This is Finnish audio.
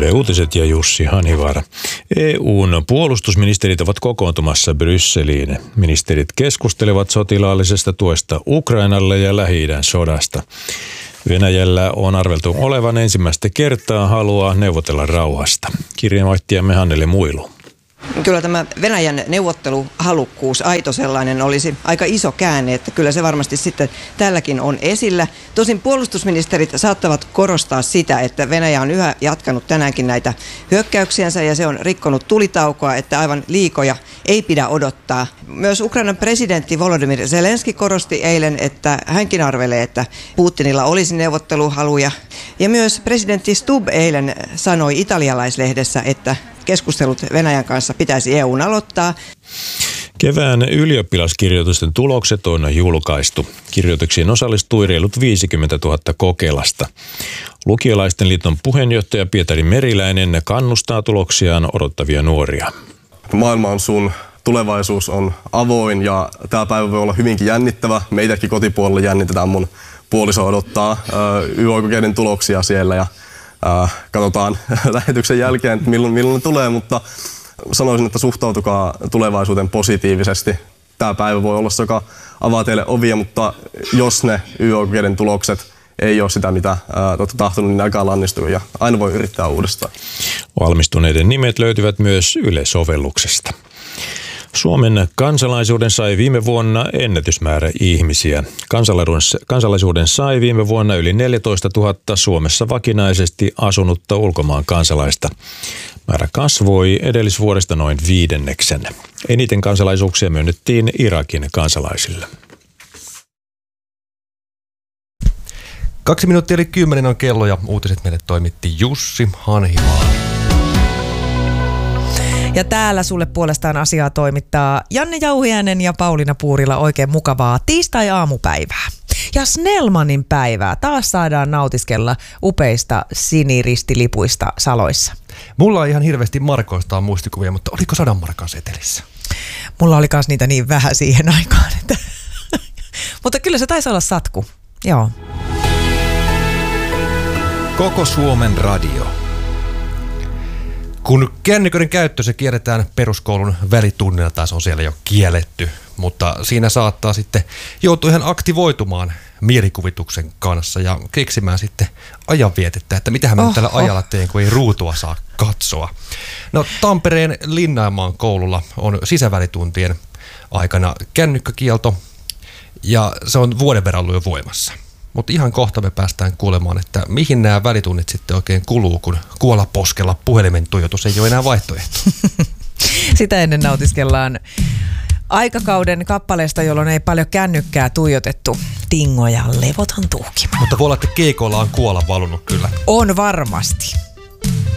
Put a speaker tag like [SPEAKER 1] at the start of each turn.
[SPEAKER 1] Yle Uutiset ja Jussi Hanivaara. EU:n puolustusministerit ovat kokoontumassa Brysseliin. Ministerit keskustelevat sotilaallisesta tuesta Ukrainalle ja Lähi-idän sodasta. Venäjällä on arveltu olevan ensimmäistä kertaa halua neuvotella rauhasta. Kirjeenvaihtajamme Hannele Muilu.
[SPEAKER 2] Kyllä tämä Venäjän neuvotteluhalukkuus, aito sellainen, olisi aika iso käänne, että kyllä se varmasti sitten tälläkin on esillä. Tosin puolustusministerit saattavat korostaa sitä, että Venäjä on yhä jatkanut tänäänkin näitä hyökkäyksiänsä ja se on rikkonut tulitaukoa, että aivan liikoja ei pidä odottaa. Myös Ukrainan presidentti Volodymyr Zelenski korosti eilen, että hänkin arvelee, että Putinilla olisi neuvotteluhaluja. Ja myös presidentti Stubb eilen sanoi italialaislehdessä, että keskustelut Venäjän kanssa pitäisi EU:n aloittaa.
[SPEAKER 1] Kevään ylioppilaskirjoitusten tulokset on julkaistu. Kirjoituksiin osallistui reilut 50 000 kokeilasta. Lukiolaisten liiton puheenjohtaja Pietari Meriläinen kannustaa tuloksiaan odottavia nuoria.
[SPEAKER 3] Maailma on sun, tulevaisuus on avoin ja tämä päivä voi olla hyvinkin jännittävä. Meitäkin kotipuolella jännitetään, mun puoliso odottaa YÖ-kokeiden tuloksia siellä ja katsotaan lähetyksen jälkeen, että milloin ne tulee, mutta sanoisin, että suhtautukaa tulevaisuuteen positiivisesti. Tämä päivä voi olla se, joka avaa teille ovia, mutta jos ne YÖ-kokeiden tulokset ei ole sitä, mitä olette tahtonut, niin älkää lannistu ja aina voi yrittää uudestaan. Valmistuneiden nimet löytyvät myös Yle-sovelluksesta. Suomen kansalaisuuden sai viime vuonna ennätysmäärä ihmisiä. Kansalaisuuden sai viime vuonna yli 14 000 Suomessa vakinaisesti asunutta ulkomaan kansalaista. Määrä kasvoi edellisvuodesta noin 1/5. Eniten kansalaisuuksia myönnettiin Irakin kansalaisille.
[SPEAKER 4] 9:02 on kello ja uutiset meille toimitti Jussi Hanivaara.
[SPEAKER 5] Ja täällä sulle puolestaan asiaa toimittaa Janne Jauhiainen ja Pauliina Puurila. Oikein mukavaa tiistai-aamupäivää. Ja Snellmanin päivää. Taas saadaan nautiskella upeista siniristilipuista Saloissa.
[SPEAKER 4] Mulla on ihan hirveästi markoista muistikuvia, mutta oliko 100 markan setelissä?
[SPEAKER 5] Mulla oli kans niitä niin vähän siihen aikaan. Että mutta kyllä se taisi olla satku. Joo.
[SPEAKER 6] Koko Suomen radio.
[SPEAKER 4] Kun kännyköiden käyttö se kielletään peruskoulun välitunnilla, tai se on siellä jo kielletty, mutta siinä saattaa sitten joutua ihan aktivoitumaan mielikuvituksen kanssa ja keksimään sitten ajanvietettä, että mitähän mä tällä ajalla teen, kun ei ruutua saa katsoa. No Tampereen Linnanmaan koululla on sisävälituntien aikana kännykkäkielto ja se on vuoden verran ollut jo voimassa. Mutta ihan kohta me päästään kuulemaan, että mihin nämä välitunnit sitten oikein kuluu, kun kuolaposkella puhelimen tuijotus ei ole enää vaihtoehto.
[SPEAKER 5] Sitä ennen nautiskellaan aikakauden kappaleesta, jolloin ei paljon kännykkää tuijotettu. Tingo ja levoton tuuki.
[SPEAKER 4] Mutta voi olla, että keikoilla on kuola valunut kyllä.
[SPEAKER 5] On varmasti.